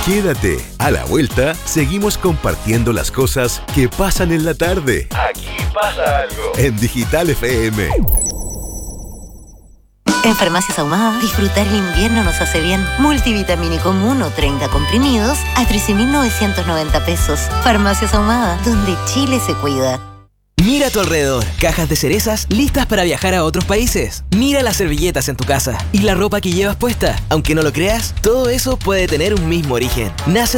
Quédate. A la vuelta, seguimos compartiendo las cosas que pasan en la tarde. Aquí pasa algo. En Digital FM. En Farmacias Ahumada, disfrutar el invierno nos hace bien. Multivitamínico Muno 30 comprimidos a 13.990 pesos. Farmacias Ahumada, donde Chile se cuida. Mira a tu alrededor, cajas de cerezas listas para viajar a otros países. Mira las servilletas en tu casa y la ropa que llevas puesta. Aunque no lo creas, todo eso puede tener un mismo origen. Nace